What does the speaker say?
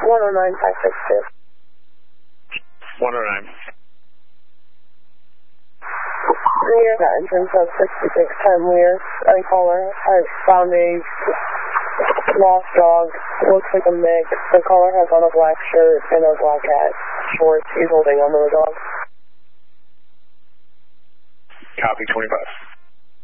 109562. 109. Near the entrance of 6610 Lear, a caller has found a lost dog. Looks like a mix. The caller has on a black shirt and a black hat. Shorts. He's holding onto the dog. Copy 25.